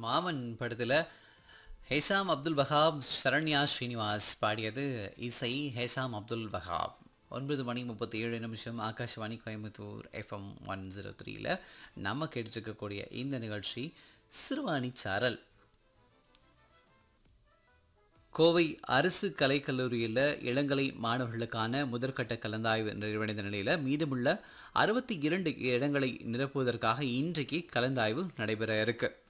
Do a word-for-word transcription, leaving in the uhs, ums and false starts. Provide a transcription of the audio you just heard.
மாமன் படத்தில் ஹேஷாம் அப்துல் வஹாப் சரண்யா ஸ்ரீனிவாஸ் பாடியது இசை ஹேஷாம் அப்துல் வஹாப். ஒன்பது மணி முப்பத்தி ஏழு நிமிஷம் Akashvani Coimbatore FM one zero த்ரீல நம்ம கேட்டுருக்கக்கூடிய இந்த நிகழ்ச்சி சிறுவாணி சாரல். கோவை அரசு கலைக்கல்லூரியில் இளங்கலை மாணவர்களுக்கான முதற்கட்ட கலந்தாய்வு நிறைவடைந்த நிலையில் மீதமுள்ள அறுபத்தி இரண்டு இடங்களை நிரப்புவதற்காக இன்றைக்கு கலந்தாய்வு நடைபெற இருக்கு.